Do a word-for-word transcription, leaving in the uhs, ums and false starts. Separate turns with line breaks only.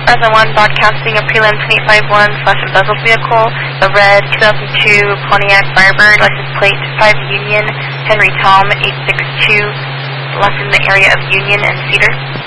Verizon One broadcasting a prelim two five one slash embezzled vehicle, a red two thousand two Pontiac Firebird, license plate five Union, Henry Tom eight six two, left in the area of Union and Cedar.